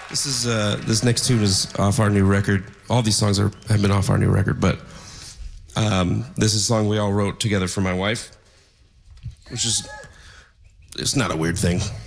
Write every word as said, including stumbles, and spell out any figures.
This is uh, this next tune is off our new record. All these songs are have been off our new record, but um, this is a song we all wrote together for my wife, which is it's not a weird thing.